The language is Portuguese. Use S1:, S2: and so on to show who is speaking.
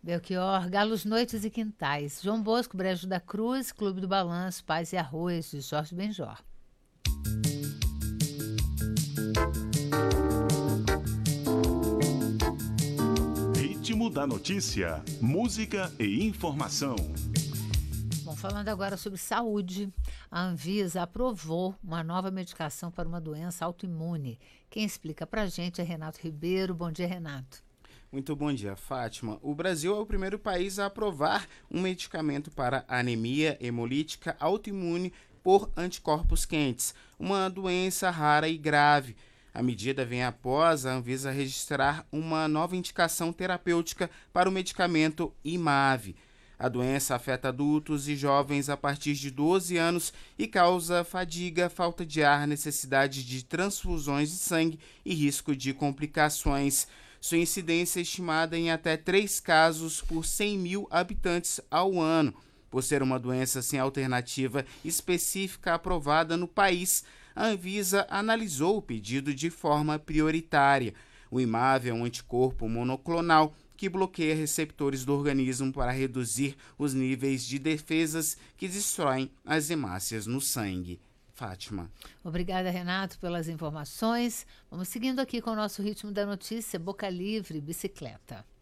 S1: Belchior, Galos, Noites e Quintais. João Bosco, Brejo da Cruz, Clube do Balanço, Paz e Arroz, de Jorge Benjor.
S2: Ritmo da notícia, música e informação.
S1: Bom, falando agora sobre saúde, a Anvisa aprovou uma nova medicação para uma doença autoimune. Quem explica para a gente é Renato Ribeiro. Bom dia, Renato.
S3: Muito bom dia, Fátima. O Brasil é o primeiro país a aprovar um medicamento para anemia hemolítica autoimune por anticorpos quentes, uma doença rara e grave. A medida vem após a Anvisa registrar uma nova indicação terapêutica para o medicamento Imave. A doença afeta adultos e jovens a partir de 12 anos e causa fadiga, falta de ar, necessidade de transfusões de sangue e risco de complicações. Sua incidência é estimada em até 3 casos por 100 mil habitantes ao ano. Por ser uma doença sem alternativa específica aprovada no país, a Anvisa analisou o pedido de forma prioritária. O Imave é um anticorpo monoclonal que bloqueia receptores do organismo para reduzir os níveis de defesas que destroem as hemácias no sangue. Fátima.
S1: Obrigada, Renato, pelas informações. Vamos seguindo aqui com o nosso ritmo da notícia, Boca Livre, Bicicleta.